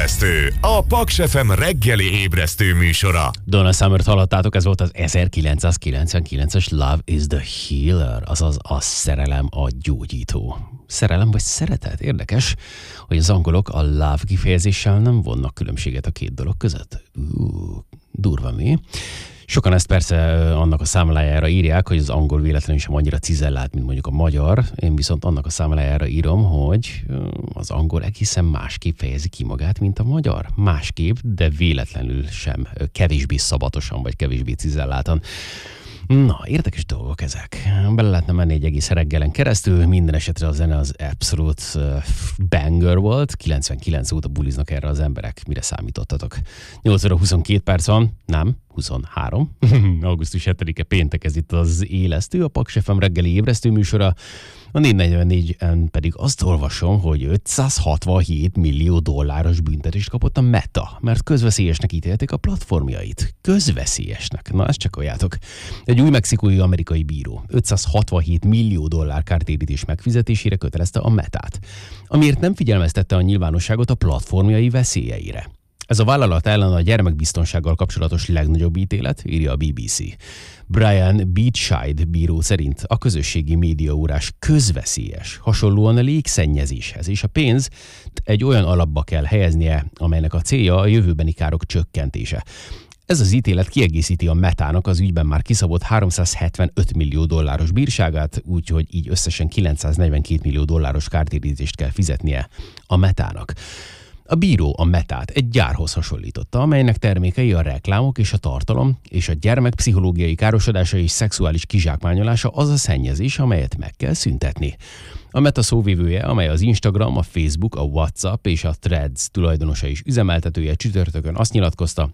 Ébresztő, a Paks FM reggeli ébresztő műsora. Donna Summer-t hallottátok, ez volt az 1999-es Love is the Healer, azaz a szerelem a gyógyító. Szerelem vagy szeretet? Érdekes, hogy az angolok a love kifejezéssel nem vonnak különbséget a két dolog között. Durva mi? Sokan ezt persze annak a számlájára írják, hogy az angol véletlenül sem annyira cizellált, mint mondjuk a magyar. Én viszont annak a számlájára írom, hogy az angol egészen másképp fejezi ki magát, mint a magyar. Másképp, de véletlenül sem kevésbé szabatosan, vagy kevésbé cizelláltan. Na, érdekes dolgok ezek. Bele lehetne menni egy egész reggelen keresztül, minden esetre a zene az abszolút banger volt. 99 óta buliznak erre az emberek. Mire számítottatok? 8 óra 22 perc van, nem, 23. Augusztus 7-e péntek, ez itt az élesztő, a Paks FM reggeli ébresztő műsora. A 444-en pedig azt olvasom, hogy $567 millió büntetést kapott a Meta, mert közveszélyesnek ítélték a platformjait. Közveszélyesnek. Na, ezt csekkoljátok. Egy új mexikói amerikai bíró $567 millió kártérítés megfizetésére kötelezte a Metát, amiért nem figyelmeztette a nyilvánosságot a platformjai veszélyeire. Ez a vállalat ellen a gyermekbiztonsággal kapcsolatos legnagyobb ítélet, írja a BBC. Brian Beachside bíró szerint a közösségi médiaórás közveszélyes, hasonlóan a légszennyezéshez, és a pénzt egy olyan alapba kell helyeznie, amelynek a célja a jövőbeni károk csökkentése. Ez az ítélet kiegészíti a Metának az ügyben már kiszabott $375 millió bírságát, úgyhogy így összesen $942 millió kártérítést kell fizetnie a Metának. A bíró a Metát egy gyárhoz hasonlította, amelynek termékei a reklámok és a tartalom, és a gyermek pszichológiai károsodása és szexuális kizsákmányolása az a szennyezés, amelyet meg kell szüntetni. A Meta szóvivője, amely az Instagram, a Facebook, a WhatsApp és a Threads tulajdonosa és üzemeltetője csütörtökön azt nyilatkozta,